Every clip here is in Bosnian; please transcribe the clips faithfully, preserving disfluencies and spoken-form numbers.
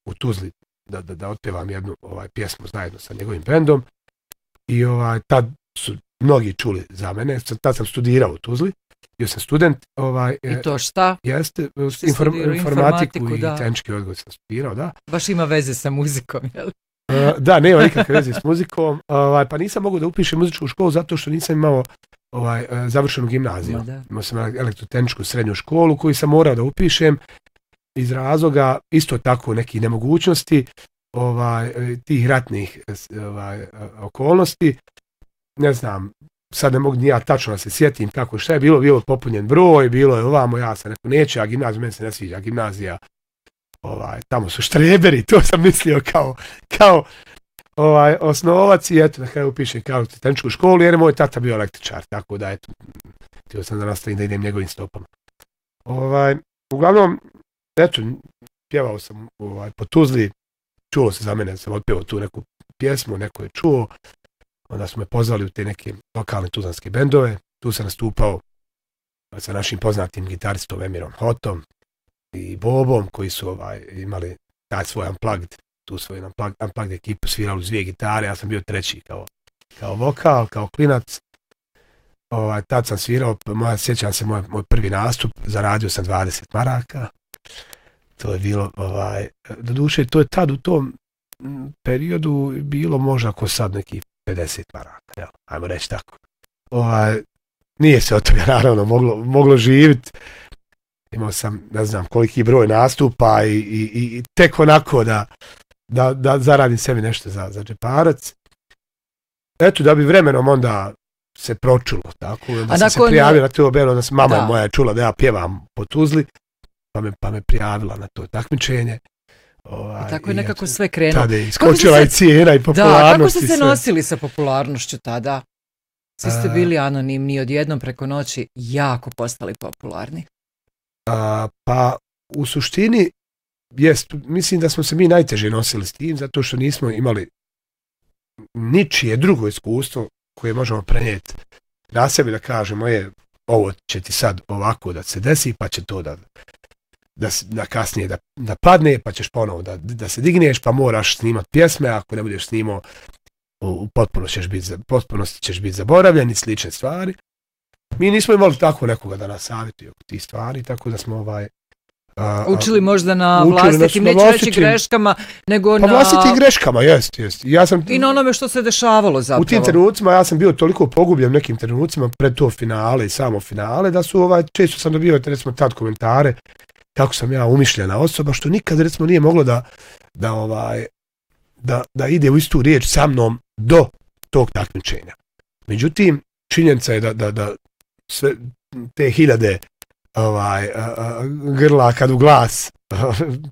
u Tuzli da, da, da otpevam jednu ovaj, pjesmu zajedno sa njegovim bendom i ovaj, tad su mnogi čuli za mene, tad sam studirao u Tuzli, bio sam student. Ovaj, I to šta? Jeste, inform, informatiku, informatiku i da. Tehnički odgoj sam studirao, da. Baš ima veze sa muzikom, jel? Uh, da, nema nikakve veze s muzikom, ovaj, pa nisam mogao da upišem muzičku školu zato što nisam imao ovaj, završenu gimnaziju. Da. Imao sam elektrotehničku srednju školu koju sam morao da upišem iz razloga isto tako nekih nemogućnosti ovaj, tih ratnih ovaj, okolnosti. Ne znam, sad ne mogu ni ja tačno da se sjetim kako šta je bilo, bilo popunjen broj, bilo je ovamo, ja sam rekao, neće, a gimnaziju, meni se ne sviđa gimnazija, ovaj, tamo su štreberi, to sam mislio kao, kao ovaj, osnovac i eto, na kraju upišem kao tehničku školu, jer je moj tata bio električar, tako da eto, htio sam da nastavim da idem njegovim stopama. Ovaj, uglavnom, eto, pjevao sam ovaj, po Tuzli, čuo se za mene, sam otpjevao tu neku pjesmu, neko je čuo, onda su me pozvali u te neke lokalne tuzlanske bendove, tu sam nastupao sa našim poznatim gitaristom Emirom Hotom i Bobom, koji su ovaj, imali taj svoj unplugged, tu svoj unplugged, unplugged ekipu, svirali uz dvije gitare, ja sam bio treći kao, kao vokal, kao klinac. Ovaj, tad sam svirao, moja, sjećam se moj, moj prvi nastup, zaradio sam dvadeset maraka, to je bilo, ovaj, doduše, to je tad u tom periodu bilo možda ako sad neki pedeset maraka, jel, ajmo reći tako. Ovaj, nije se od toga naravno moglo, moglo živjeti. Imao sam, ne znam, koliki broj nastupa i, i, i tek onako da, da, da zaradim sebi nešto za, za džeparac. Eto, da bi vremenom onda se pročulo, tako, da sam nakon... se prijavio na to belo, da sam, mama da. moja je čula da ja pjevam po Tuzli, pa me, pa me prijavila na to takmičenje. Ovaj, I tako je nekako sve krenulo. Tada je iskočila i cijena i popularnost. Da, kako ste se nosili sa popularnošću tada? Svi ste bili anonimni, odjednom preko noći jako postali popularni. A, pa u suštini jest, mislim da smo se mi najteže nosili s tim, zato što nismo imali ničije drugo iskustvo koje možemo prenijeti na sebi, da kažemo je, ovo će ti sad ovako da se desi, pa će to da da, da kasnije da, da padne, pa ćeš ponovo da, da se digneš, pa moraš snimati pjesme, ako ne budeš snimao, u, u potpunosti ćeš biti potpunosti ćeš biti zaboravljen i slične stvari. Mi nismo imali tako nekoga da nas savjetuje oko tih stvari, tako da smo ovaj a, učili možda na vlastitim, neću reći greškama, nego pa na... vlastitim greškama, jest, jest. Ja sam, I na onome što se dešavalo zapravo. U tim trenucima ja sam bio toliko pogubljen nekim trenucima pred to finale i samo finale, da su ovaj, često sam dobio, recimo, tad komentare kako sam ja umišljena osoba, što nikad, recimo, nije moglo da, da, ovaj, da, da ide u istu riječ sa mnom do tog takmičenja. Međutim, činjenica je da, da, da sve te hiljade ovaj, a, a, grla kad u glas a,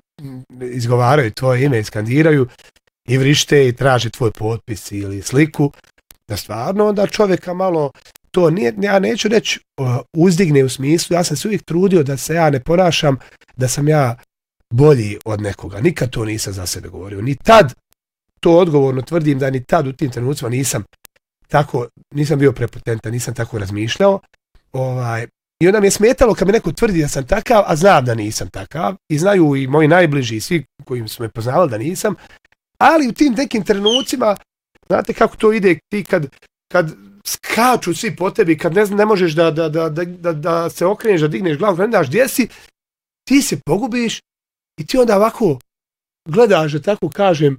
izgovaraju tvoje ime i skandiraju i vrište i traže tvoj potpis ili sliku, da stvarno onda čovjeka malo to nije, ja neću reći uh, uzdigne u smislu, ja sam se uvijek trudio da se ja ne ponašam, da sam ja bolji od nekoga. Nikad to nisam za sebe govorio. Ni tad, to odgovorno tvrdim da ni tad u tim trenucima nisam tako, nisam bio prepotentan, nisam tako razmišljao. Ovaj, i onda mi je smetalo kad mi neko tvrdi da sam takav, a znam da nisam takav, i znaju i moji najbliži i svi koji su me poznavali da nisam, ali u tim nekim trenucima, znate kako to ide, ti kad, kad skaču svi po tebi, kad ne, ne možeš da, da, da, da, da se okreneš, da digneš glavu, da ne daš gdje si, ti se pogubiš i ti onda ovako gledaš, da tako kažem,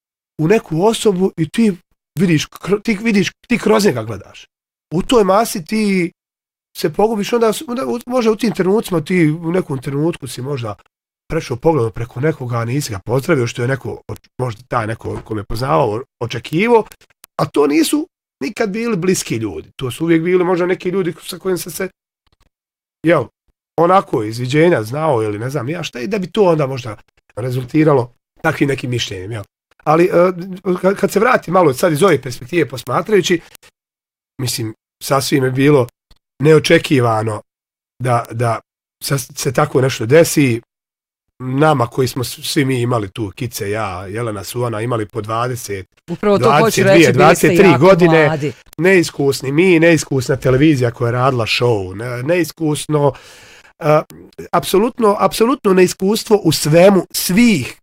u neku osobu i ti vidiš, ti vidiš, ti kroz njega gledaš. U toj masi ti se pogubiš, onda, onda možda u tim trenucima ti u nekom trenutku si možda prešao pogledom preko nekoga, nisi ga pozdravio, što je neko, možda taj neko ko me poznavao, očekivo, a to nisu nikad bili bliski ljudi. To su uvijek bili možda neki ljudi sa kojim se se, jel, onako izviđenja znao ili ne znam ja šta, i da bi to onda možda rezultiralo takvim nekim mišljenjem, jel. Ali kad se vrati malo sad iz ove perspektive posmatrajući, mislim, sasvim je bilo neočekivano da, da se tako nešto desi. Nama koji smo svi mi imali tu, Kice, ja, Jelena, Suvana, imali po dvadeset, upravo to dvadeset dvije, reći, dvadeset tri godine, mladi. Neiskusni, mi neiskusna televizija koja je radila show, ne, neiskusno, uh, apsolutno, apsolutno neiskustvo u svemu svih